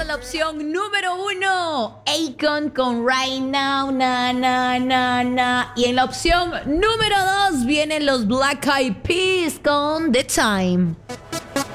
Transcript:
a la opción número 1. Akon con Right Now, na, na, na, na. Y en la opción número 2 vienen los Black Eyed Peas con The Time.